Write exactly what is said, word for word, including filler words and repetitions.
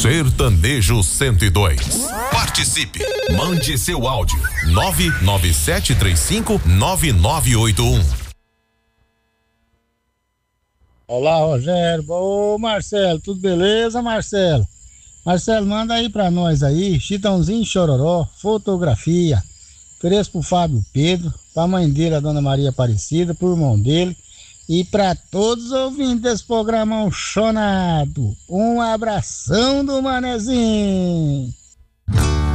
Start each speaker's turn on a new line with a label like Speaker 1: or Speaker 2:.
Speaker 1: Sertanejo cento e dois. Participe. Mande seu áudio. nove nove sete três cinco nove nove oito um.
Speaker 2: Olá, Rogério. Ô, Marcelo, tudo beleza, Marcelo? Marcelo, manda aí pra nós aí, Chitãozinho Chororó, fotografia. Ofereço pro Fábio Pedro, pra mãe dele, a Dona Maria Aparecida, pro irmão dele e pra todos os ouvintes desse programa chonado. Um abração do Manezinho.